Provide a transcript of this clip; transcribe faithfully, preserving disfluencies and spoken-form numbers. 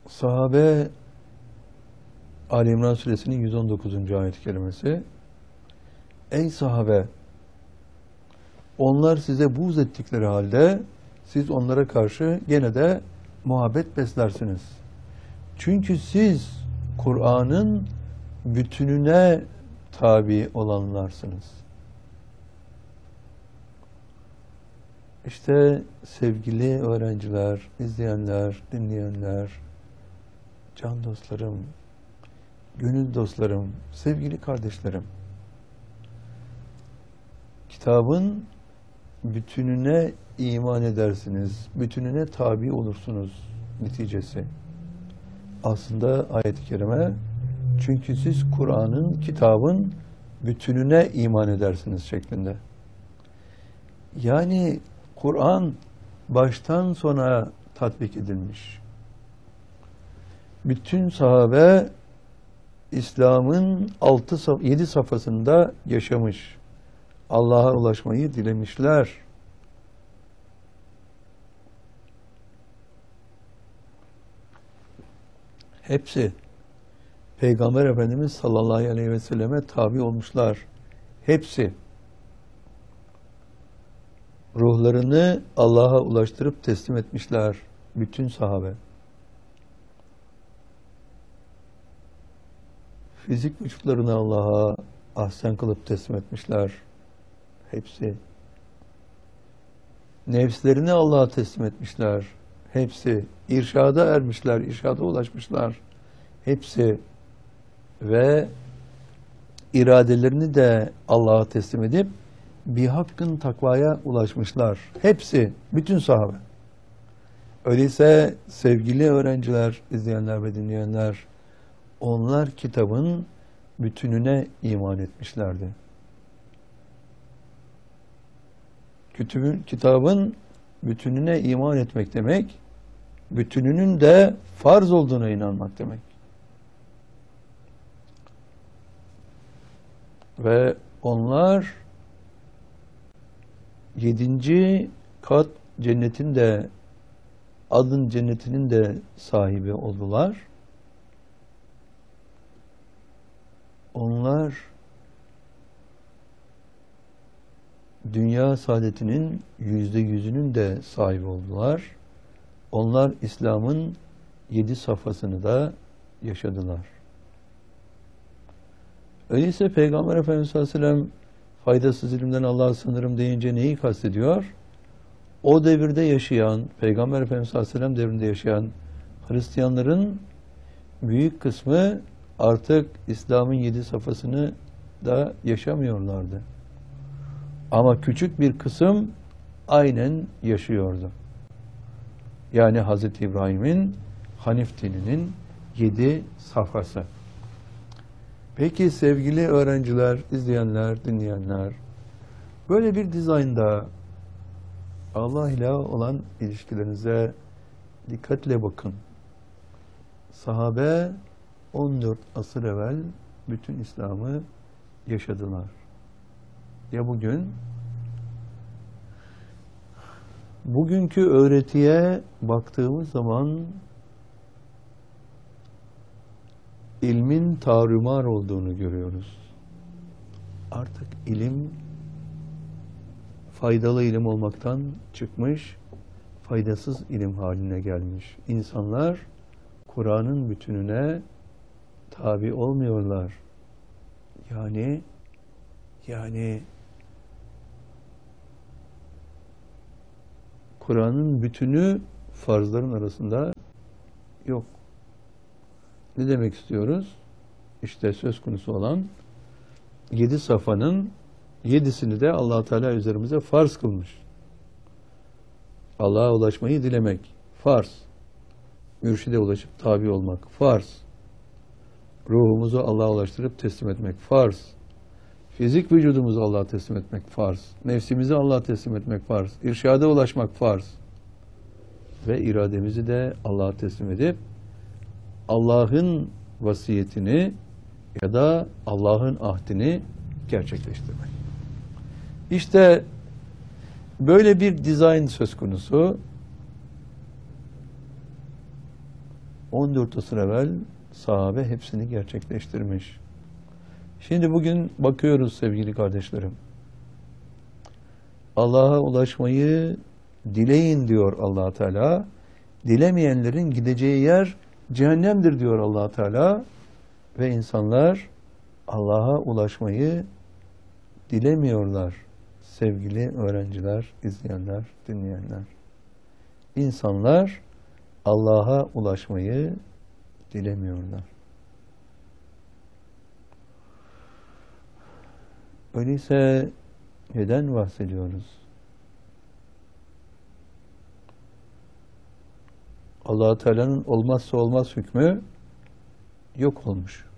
Sahabe, Ali İmran Suresinin yüz on dokuzuncu ayet-i kerimesi. Ey sahabe! Onlar size buğz ettikleri halde siz onlara karşı gene de muhabbet beslersiniz. Çünkü siz Kur'an'ın bütününe tabi olanlarsınız. İşte sevgili öğrenciler, izleyenler, dinleyenler, can dostlarım, gönül dostlarım, sevgili kardeşlerim, kitabın bütününe iman edersiniz, bütününe tabi olursunuz neticesi. Aslında ayet-i kerime, çünkü siz Kur'an'ın, kitabın bütününe iman edersiniz şeklinde. Yani Kur'an baştan sona tatbik edilmiş. Bütün sahabe İslam'ın altı, yedi safhasında yaşamış. Allah'a ulaşmayı dilemişler. Hepsi Peygamber Efendimiz sallallahu aleyhi ve selleme tabi olmuşlar. Hepsi ruhlarını Allah'a ulaştırıp teslim etmişler. Bütün sahabe. Fizik vücutlarını Allah'a ahsen kılıp teslim etmişler. Hepsi. Nefslerini Allah'a teslim etmişler. Hepsi. İrşada ermişler, irşada ulaşmışlar. Hepsi. Ve iradelerini de Allah'a teslim edip bir hakkın takvaya ulaşmışlar. Hepsi. Bütün sahabe. Öyleyse sevgili öğrenciler, izleyenler ve dinleyenler, onlar kitabın bütününe iman etmişlerdi. Kütübün, kitabın bütününe iman etmek demek, bütününün de farz olduğuna inanmak demek. Ve onlar yedinci kat cennetin de, adın cennetinin de sahibi oldular. Onlar dünya saadetinin yüzde yüzünün de sahibi oldular. Onlar İslam'ın yedi safhasını da yaşadılar. Öyleyse Peygamber Efendimiz sallallahu aleyhi ve sellem faydasız ilimden Allah'a sığınırım deyince neyi kastediyor? O devirde yaşayan, Peygamber Efendimiz sallallahu aleyhi ve sellem devrinde yaşayan Hristiyanların büyük kısmı artık İslam'ın yedi safhasını da yaşamıyorlardı. Ama küçük bir kısım aynen yaşıyordu. Yani Hazreti İbrahim'in Hanif dininin yedi safhası. Peki sevgili öğrenciler, izleyenler, dinleyenler, böyle bir dizaynda Allah ile olan ilişkilerinize dikkatle bakın. Sahabe on dört asır evvel bütün İslam'ı yaşadılar. Ya bugün? Bugünkü öğretiye baktığımız zaman ilmin tarumar olduğunu görüyoruz. Artık ilim faydalı ilim olmaktan çıkmış, faydasız ilim haline gelmiş. İnsanlar Kur'an'ın bütününe tabi olmuyorlar. Yani yani Kur'an'ın bütünü farzların arasında yok. Ne demek istiyoruz? İşte söz konusu olan yedi safhanın yedisini de Allah Teala üzerimize farz kılmış. Allah'a ulaşmayı dilemek farz. Mürşide ulaşıp tabi olmak farz. Ruhumuzu Allah'a ulaştırıp teslim etmek farz. Fizik vücudumuzu Allah'a teslim etmek farz. Nefsimizi Allah'a teslim etmek farz. İrşada ulaşmak farz. Ve irademizi de Allah'a teslim edip Allah'ın vasiyetini ya da Allah'ın ahdini gerçekleştirmek. İşte böyle bir dizayn söz konusu. on dört asır evvel sahabe hepsini gerçekleştirmiş. Şimdi bugün bakıyoruz sevgili kardeşlerim. Allah'a ulaşmayı dileyin diyor Allah Teala. Dilemeyenlerin gideceği yer cehennemdir diyor Allah Teala. Ve insanlar Allah'a ulaşmayı dilemiyorlar. Sevgili öğrenciler, izleyenler, dinleyenler. İnsanlar Allah'a ulaşmayı dilemiyorlar. Öyleyse neden bahsediyoruz? Allah Teala'nın olmazsa olmaz hükmü yok olmuş.